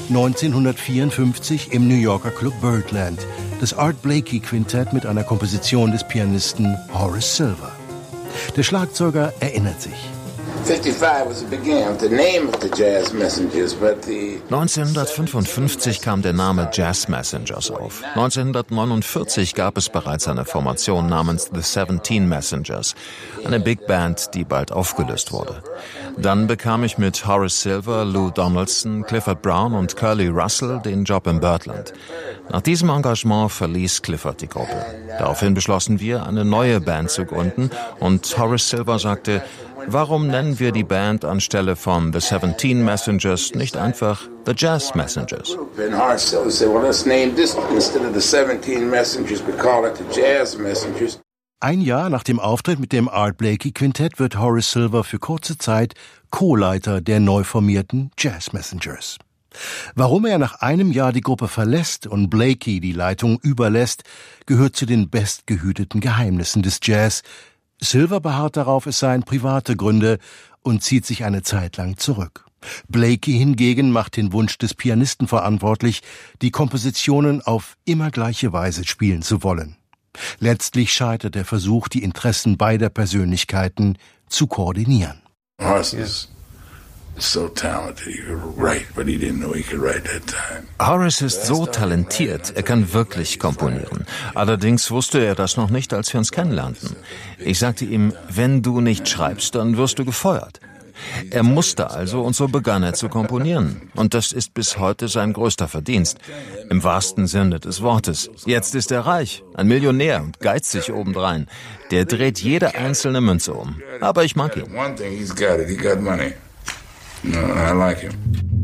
1954 im New Yorker Club Birdland, das Art Blakey Quintett mit einer Komposition des Pianisten Horace Silver. Der Schlagzeuger erinnert sich. 1955 kam der Name Jazz Messengers auf. 1949 gab es bereits eine Formation namens The 17 Messengers, eine Big Band, die bald aufgelöst wurde. Dann bekam ich mit Horace Silver, Lou Donaldson, Clifford Brown und Curly Russell den Job im Birdland. Nach diesem Engagement verließ Clifford die Gruppe. Daraufhin beschlossen wir, eine neue Band zu gründen, und Horace Silver sagte: Warum nennen wir die Band anstelle von The 17 Messengers nicht einfach The Jazz Messengers? Ein Jahr nach dem Auftritt mit dem Art Blakey Quintett wird Horace Silver für kurze Zeit Co-Leiter der neu formierten Jazz Messengers. Warum er nach einem Jahr die Gruppe verlässt und Blakey die Leitung überlässt, gehört zu den bestgehüteten Geheimnissen des Jazz. Silver beharrt darauf, es seien private Gründe, und zieht sich eine Zeit lang zurück. Blakey hingegen macht den Wunsch des Pianisten verantwortlich, die Kompositionen auf immer gleiche Weise spielen zu wollen. Letztlich scheitert der Versuch, die Interessen beider Persönlichkeiten zu koordinieren. Horace ist so talentiert, er kann wirklich komponieren. Allerdings wusste er das noch nicht, als wir uns kennenlernten. Ich sagte ihm: Wenn du nicht schreibst, dann wirst du gefeuert. Er musste also, und so begann er zu komponieren. Und das ist bis heute sein größter Verdienst. Im wahrsten Sinne des Wortes. Jetzt ist er reich, ein Millionär und geizig obendrein. Der dreht jede einzelne Münze um. Aber ich mag ihn. No, I like him.